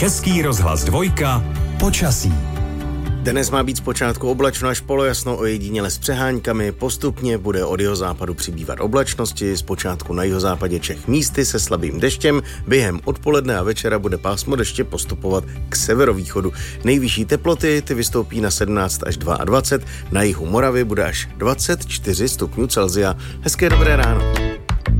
Český rozhlas 2. Počasí. Dnes má být zpočátku oblačno až polojasno, ojediněle s přeháňkami, postupně bude od jihozápadu přibývat oblačnosti, zpočátku na jihozápadě Čech místy se slabým deštěm, během odpoledne a večera bude pásmo deště postupovat k severovýchodu. Nejvyšší teploty ty vystoupí na 17 až 22, na jihu Moravy bude až 24 stupňů Celsia. Hezké dobré ráno.